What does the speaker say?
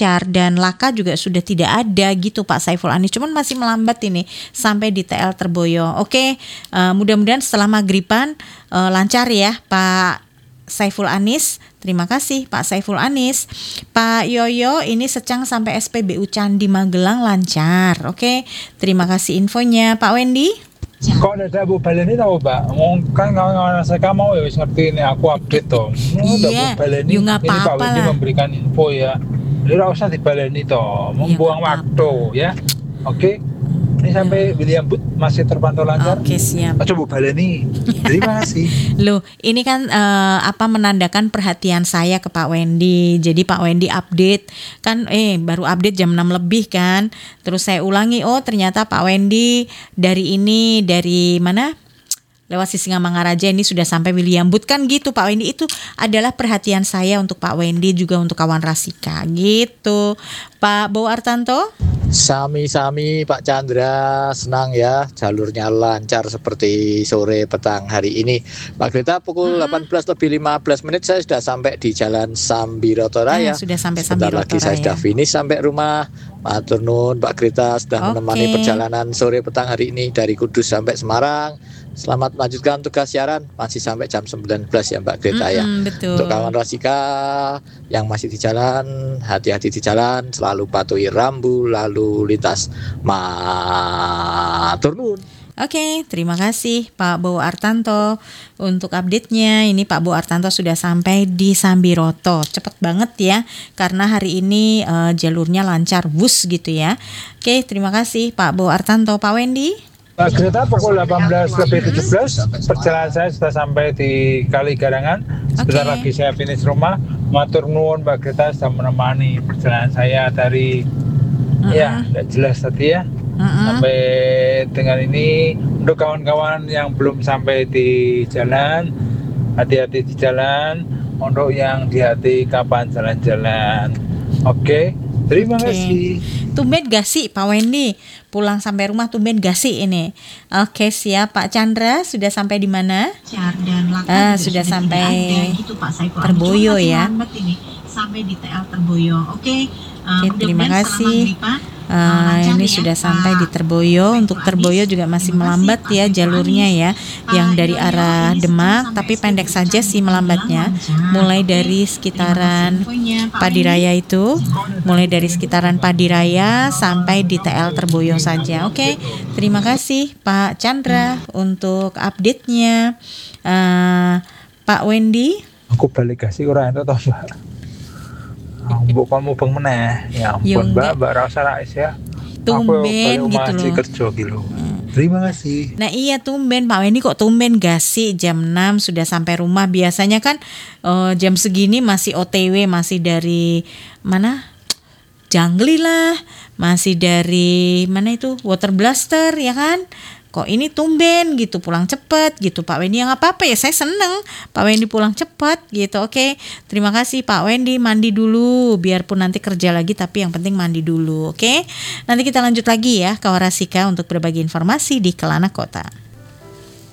lancar dan laka juga sudah tidak ada gitu Pak Saiful Anis. Cuman masih melambat ini sampai di TL Terboyo. Oke, mudah-mudahan setelah maghriban lancar ya Pak Saiful Anis. Terima kasih Pak Saiful Anis. Pak Yoyo, ini Secang sampai SPBU Candi Magelang lancar. Oke, terima kasih infonya. Pak Wendy? Kok ada Bu Baleni tahu Mbak? Kan kawan-kawan saya mau ya wis ngerti ini aku update toh. Iya, Ini nggak Pak apa-apa Wendy lah. memberikan info ya. Jadi nggak usah dibaleni toh, membuang nggak waktu ya. Oke. Ini sampai William Booth masih terpantau lancar. Oke, siap. Coba baleni. Terima kasih. Loh, ini kan menandakan perhatian saya ke Pak Wendy. Jadi Pak Wendy update kan baru update jam 6 lebih kan. Terus saya ulangi, oh ternyata Pak Wendy dari mana? Lewat Sisingamangaraja ini sudah sampai William Booth kan gitu Pak Wendy. Itu adalah perhatian saya untuk Pak Wendy juga untuk kawan Rasika gitu. Pak Bowo Artanto? Sami-sami Pak Chandra, senang ya jalurnya lancar seperti sore petang hari ini. Pak Greta pukul 18:15 saya sudah sampai di Jalan Sambiroto Raya. Sudah sampai Sebentar Sambiroto lagi saya sudah finish sampai rumah. Matur nuwun Pak Greta sudah menemani perjalanan sore petang hari ini dari Kudus sampai Semarang. Selamat melanjutkan tugas siaran, masih sampai jam 19 ya Mbak Greta ya. Betul. Untuk kawan Rasika yang masih di jalan, hati-hati di jalan, selalu patuhi rambu lalu lintas. Matur nuwun. Oke, terima kasih Pak Bowo Artanto untuk update-nya. Ini Pak Bowo Artanto sudah sampai di Sambiroto. Cepet banget ya, karena hari ini jalurnya lancar, wus gitu ya. Oke, terima kasih Pak Bowo Artanto. Pak Wendy? Pak Greta pukul 18:17 perjalanan saya sudah sampai di Kali Garangan. Sebentar lagi saya finish rumah. Matur nuwun Pak Greta sudah menemani perjalanan saya dari tidak jelas tadi ya. Sampai dengan ini untuk kawan-kawan yang belum sampai di jalan, hati-hati di jalan. Untuk yang di hati kapan jalan-jalan. Oke. Terima kasih. Tumben gak sih Pak Wendy pulang sampai rumah, tumben gak sih ini? Oke, siap. Pak Chandra sudah sampai di mana? Sudah sampai Terboyo ya. Sampai di TL Terboyo. Oke, terima kasih. Ini sudah sampai di Terboyo. Untuk Terboyo juga masih melambat ya jalurnya ya, yang dari arah Demak, tapi pendek saja sih melambatnya. Mulai dari sekitaran Padiraya itu, mulai dari sekitaran Padiraya sampai di TL Terboyo saja. Oke, terima kasih Pak Chandra untuk update-nya. Pak Wendy? Aku balik kasih kurang itu toh Mbak. Mbok kamu bang meneh. Ya ampun Mbak rasa rais ya. Tumben gitu loh. Kerja gitu. Terima kasih. Nah iya tumben Pak Wendy, kok tumben gak sih jam 6 sudah sampai rumah. Biasanya kan jam segini masih OTW, masih dari mana? Jangli lah, masih dari mana itu? Water Blaster ya kan? Kok ini tumben gitu pulang cepet gitu Pak Wendy. Yang apa-apa ya, saya seneng Pak Wendy pulang cepet gitu. Oke, terima kasih Pak Wendy. Mandi dulu, biarpun nanti kerja lagi tapi yang penting mandi dulu. Oke, nanti kita lanjut lagi ya Kawan Rasika untuk berbagi informasi di Kelana Kota.